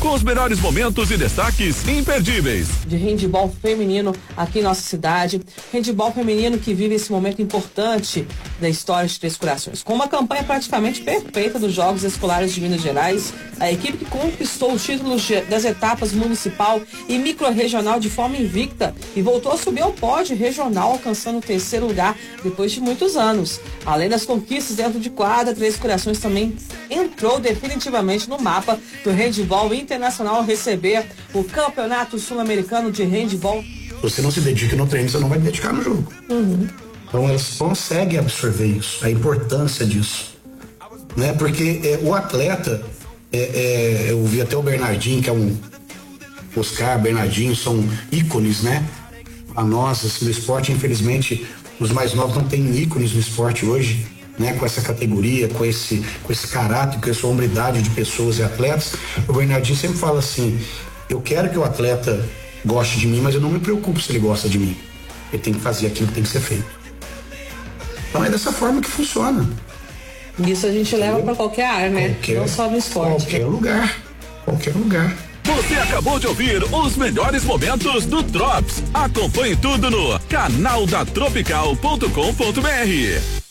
com os melhores momentos e destaques imperdíveis. De handebol feminino aqui em nossa cidade. Handebol feminino que vive esse momento importante da história de Três Corações. Com uma campanha praticamente perfeita dos Jogos Escolares de Minas Gerais, a equipe que conquistou os títulos das etapas municipal e microrregional de forma invicta e voltou a subir ao pódio regional, alcançando o terceiro lugar depois de muitos anos. Além das conquistas dentro de quadra, Três Corações também entrou definitivamente no mapa do handebol internacional ao receber o Campeonato Sul-Americano de Handebol. Se você não se dedica no treino, você não vai dedicar no jogo. Então elas conseguem absorver isso, a importância disso, né? Porque o atleta, eu vi até o Bernardinho, que é Oscar, Bernardinho, são ícones, né? A nós, assim, no esporte, infelizmente, os mais novos não têm ícones no esporte hoje, né? Com essa categoria, com esse caráter, com essa hombridade de pessoas e atletas. O Bernardinho sempre fala assim: eu quero que o atleta goste de mim, mas eu não me preocupo se ele gosta de mim. Ele tem que fazer aquilo que tem que ser feito. Então é dessa forma que funciona. Isso a gente leva para qualquer área, né? Não só no esporte. Qualquer lugar. Você acabou de ouvir os melhores momentos do Drops. Acompanhe tudo no canal da Tropical.com.br.